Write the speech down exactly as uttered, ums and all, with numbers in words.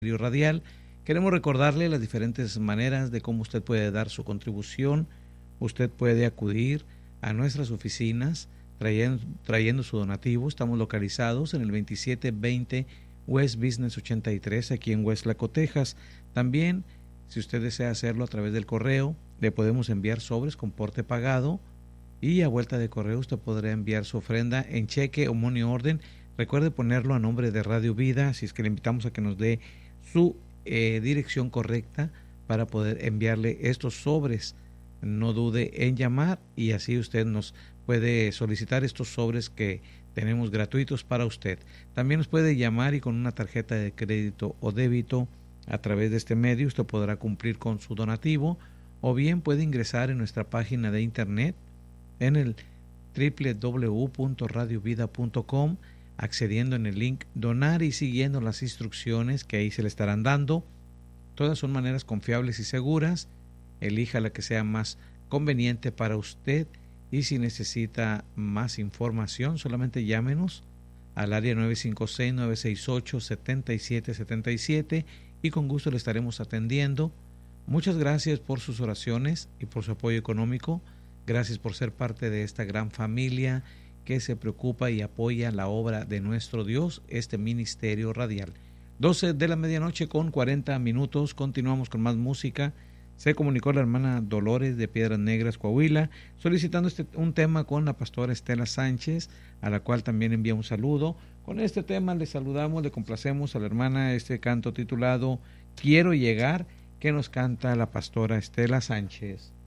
Radial. Queremos recordarle las diferentes maneras de cómo usted puede dar su contribución. Usted puede acudir a nuestras oficinas trayendo, trayendo su donativo. Estamos localizados en el veintisiete veinte West Business ochenta y tres, aquí en Westlaco, Texas. También, si usted desea hacerlo a través del correo, le podemos enviar sobres con porte pagado, y a vuelta de correo usted podrá enviar su ofrenda en cheque o money order. Recuerde ponerlo a nombre de Radio Vida, así es que le invitamos a que nos dé su eh, dirección correcta para poder enviarle estos sobres. No dude en llamar y así usted nos puede solicitar estos sobres que tenemos gratuitos para usted. También nos puede llamar y con una tarjeta de crédito o débito a través de este medio usted podrá cumplir con su donativo, o bien puede ingresar en nuestra página de internet en el doble u doble u doble u punto radio vida punto com, accediendo en el link donar y siguiendo las instrucciones que ahí se le estarán dando. Todas son maneras confiables y seguras. Elija la que sea más conveniente para usted, y si necesita más información solamente llámenos al área nueve cinco seis, nueve seis ocho, siete siete siete siete y con gusto le estaremos atendiendo. Muchas gracias por sus oraciones y por su apoyo económico. Gracias por ser parte de esta gran familia que se preocupa y apoya la obra de nuestro Dios, este ministerio radial. doce de la medianoche con cuarenta minutos. Continuamos con más música. Se comunicó la hermana Dolores de Piedras Negras, Coahuila, solicitando este, un tema con la pastora Estela Sánchez, a la cual también envía un saludo. Con este tema le saludamos, le complacemos a la hermana, este canto titulado Quiero Llegar, que nos canta la pastora Estela Sánchez.